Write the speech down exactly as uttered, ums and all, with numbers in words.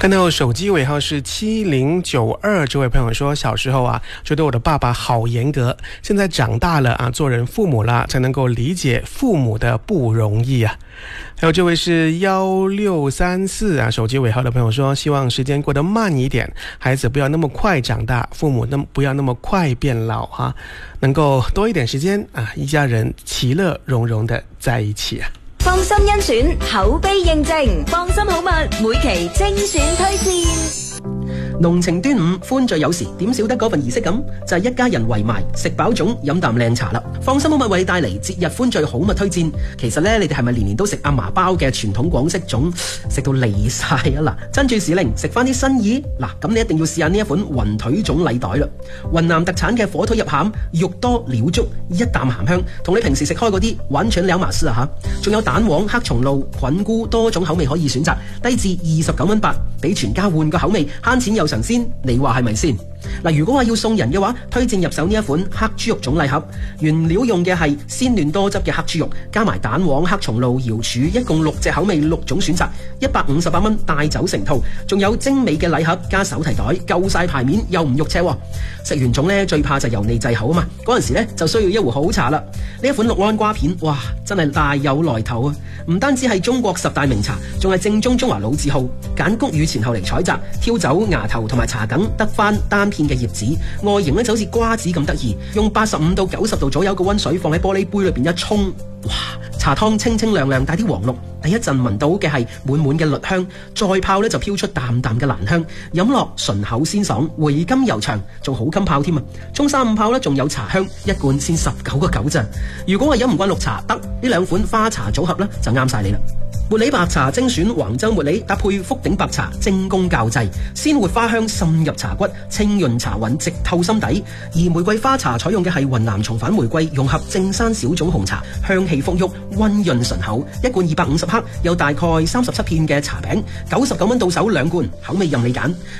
看到手机尾号是七零九二，这位朋友说，小时候啊觉得我的爸爸好严格，现在长大了啊，做人父母了才能够理解父母的不容易啊。还有这位是一六三四啊，手机尾号的朋友说，希望时间过得慢一点，孩子不要那么快长大，父母那不要那么快变老哈、啊，能够多一点时間啊，一家人其樂融融的在一起啊。 放心甄選，口碑認證，放心好物，每期精選推薦。 濃情端午，歡聚有時，點少得嗰份儀式感？就係、是、一家人圍埋食飽粽，飲啖靚茶啦。放心好物為你帶嚟節日歡聚好物推薦。其實呢，你哋係咪年年都食阿嫲包嘅傳統廣式粽，食到離晒啊？嗱，珍住時令，食翻啲新意。嗱，咁你一定要試下呢一款雲腿粽禮袋啦。雲南特產嘅火腿入餡，肉多料足，一啖鹹香，同你平時食開嗰啲完全兩碼事啊嚇！仲有蛋黃、黑松露、菌菇多種口味可以選擇，低至二十九蚊八，俾全家換個口味，慳錢又嘗鮮，你話係咪先？嗱，如果話要送人嘅話，推薦入手呢一款黑豬肉粽禮盒，原料用嘅係鮮嫩多汁嘅黑豬肉，加埋蛋黃、黑松露、瑤柱，一共六隻口味，六種選擇，一百五十八蚊帶走成套，仲有精美嘅禮盒加手提袋，夠晒牌面又唔肉赤。食完粽呢，最怕就油膩滯口啊嘛，嗰陣時呢就需要一壺好茶啦。呢一款六安瓜片，哇，真係大有來頭啊！唔單止係中國十大名茶，仲係正宗中華老字號，揀谷雨前後嚟採摘，挑走芽頭同埋茶梗，得翻單片嘅葉子，外形咧就好似瓜子咁得意，用八十五到九十度左右嘅溫水放喺玻璃杯裏邊一沖，哇！茶湯清清亮亮，帶啲黃綠，第一陣聞到嘅係滿滿嘅栗香，再泡咧就飄出淡淡嘅蘭香，飲落順口鮮爽，回甘悠長，仲好襟泡添啊！沖三五泡咧仲有茶香，一罐先十九個九咋。如果話飲唔慣綠茶，得呢兩款花茶組合咧就啱晒你啦。茉莉白茶精選橫州茉莉，搭配福鼎白茶，精工校製，鮮活花香滲入茶骨，清潤茶韻直透心底。而玫瑰花茶採用嘅係雲南重返玫瑰，融合正山小種紅茶，香氣馥郁，溫潤醇厚。一罐二百五十克，有大概三十七片嘅茶餅，九十九蚊到手兩罐，口味任你揀。